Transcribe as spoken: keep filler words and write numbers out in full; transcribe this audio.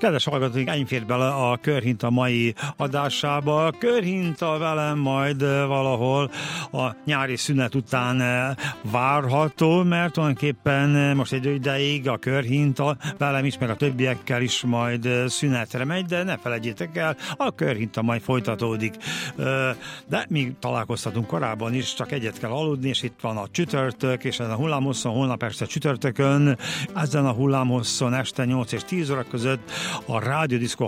Kedves hallgatóink, ennyi fér bele a Körhinta mai adásába. Körhinta velem majd valahol a nyári szünet után várható, mert tulajdonképpen most egy ideig a Körhinta velem is, meg a többiekkel is majd szünetre megy, de ne felejtjétek el, a Körhinta majd folytatódik. De mi találkoztatunk korábban is, csak egyet kell aludni, és itt van a csütörtök, és ezen a hullámhosszon, holnap persze csütörtökön, ezen a hullámhosszon este nyolc és tíz óra között a Rádió Diszkó